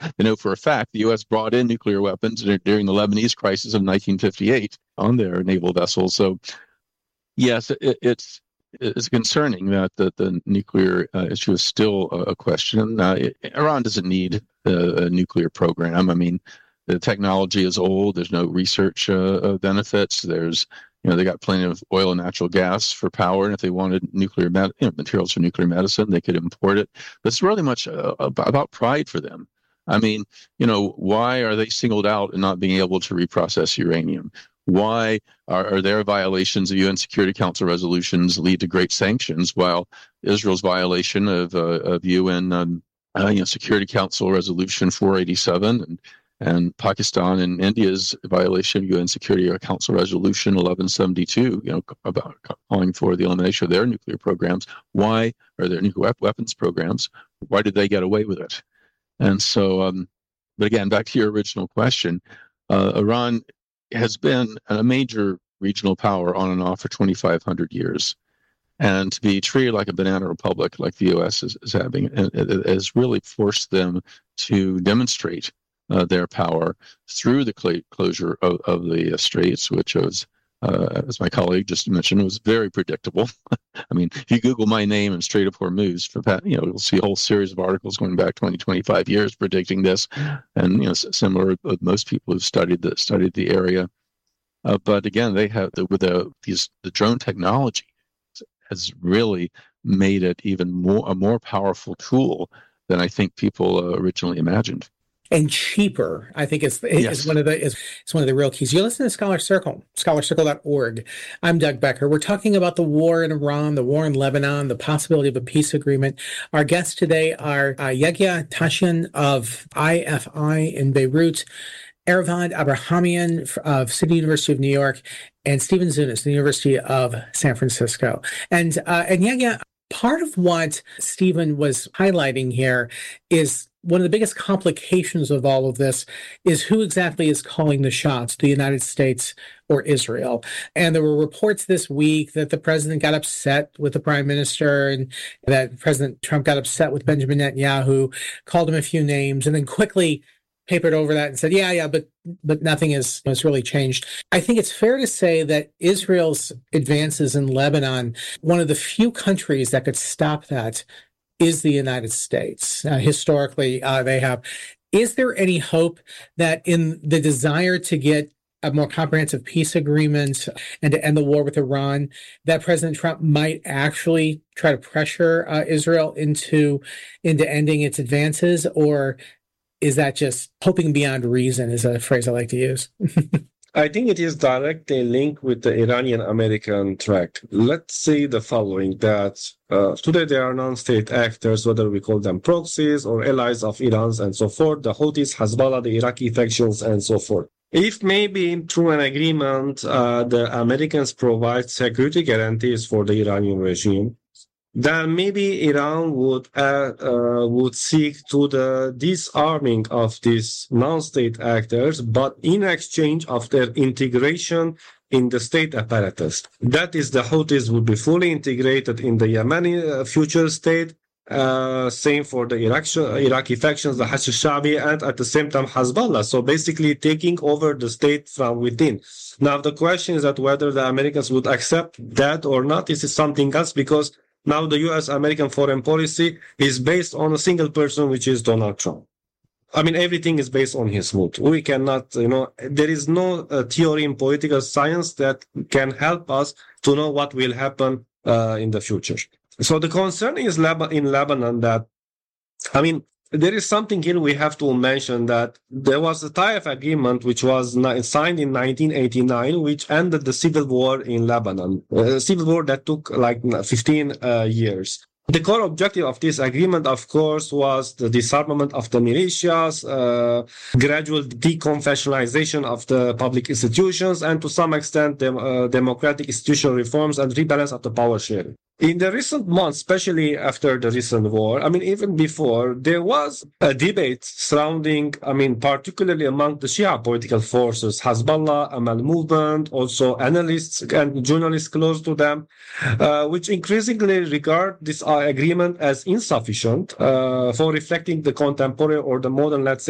They know for a fact the U.S. brought in nuclear weapons during the Lebanese crisis of 1958 on their naval vessels. So, yes, it's concerning that the nuclear issue is still a question. Iran doesn't need a nuclear program. I mean, the technology is old. There's no research benefits. They got plenty of oil and natural gas for power, and if they wanted nuclear materials for nuclear medicine, they could import it. But it's really much about pride for them. I mean, why are they singled out and not being able to reprocess uranium? Why are their violations of UN Security Council resolutions lead to great sanctions, while Israel's violation of UN Security Council Resolution 487 and Pakistan and India's violation of UN Security Council Resolution 1172, about calling for the elimination of their nuclear programs? Why are their nuclear weapons programs? Why did they get away with it? And so, but again, back to your original question, Iran has been a major regional power on and off for 2,500 years. And to be treated like a banana republic like the U.S. is having, it has really forced them to demonstrate their power through the closure of the straits, which was, as my colleague just mentioned, was very predictable. I mean, if you Google my name and Strait of Hormuz, you'll see a whole series of articles going back 20, 25 years predicting this, and similar with most people who've studied the area. But again, they have the drone technology has really made it even a more powerful tool than I think people originally imagined. And cheaper, I think is one of the real keys. You listen to Scholar Circle, scholarcircle.org. I'm Doug Becker. We're talking about the war in Iran, the war in Lebanon, the possibility of a peace agreement. Our guests today are Yeghia Tashian of IFI in Beirut, Ervad Abrahamian of City University of New York, and Stephen Zunis, the University of San Francisco. And Yeghia, part of what Stephen was highlighting here is one of the biggest complications of all of this is who exactly is calling the shots, the United States or Israel. And there were reports this week that the president got upset with the prime minister and that President Trump got upset with Benjamin Netanyahu, called him a few names, and then quickly papered over that and said, but nothing has really changed. I think it's fair to say that Israel's advances in Lebanon, one of the few countries that could stop that is the United States. Historically, they have. Is there any hope that in the desire to get a more comprehensive peace agreement and to end the war with Iran, that President Trump might actually try to pressure Israel into ending its advances? Or is that just hoping beyond reason, is a phrase I like to use? I think it is directly linked with the Iranian-American track. Let's say the following, that today there are non-state actors, whether we call them proxies or allies of Iran's and so forth, the Houthis, Hezbollah, the Iraqi factions, and so forth. If maybe through an agreement, the Americans provide security guarantees for the Iranian regime, then maybe Iran would seek to the disarming of these non-state actors, but in exchange of their integration in the state apparatus. That is, the Houthis would be fully integrated in the Yemeni future state. Same for the Iraqi factions, the Hashd al-Sha'bi, and at the same time Hezbollah. So basically taking over the state from within. Now the question is that whether the Americans would accept that or not. This is something else, because now the U.S.-American foreign policy is based on a single person, which is Donald Trump. I mean, everything is based on his mood. We cannot, there is no theory in political science that can help us to know what will happen in the future. So the concern is in Lebanon that, there is something here we have to mention, that there was a Taif agreement which was signed in 1989, which ended the civil war in Lebanon, a civil war that took 15 years. The core objective of this agreement, of course, was the disarmament of the militias, gradual deconfessionalization of the public institutions, and to some extent, democratic institutional reforms and rebalance of the power sharing. In the recent months, especially after the recent war, even before, there was a debate surrounding, particularly among the Shia political forces, Hezbollah, Amal movement, also analysts and journalists close to them, which increasingly regard this agreement as insufficient for reflecting the contemporary or the modern, let's say,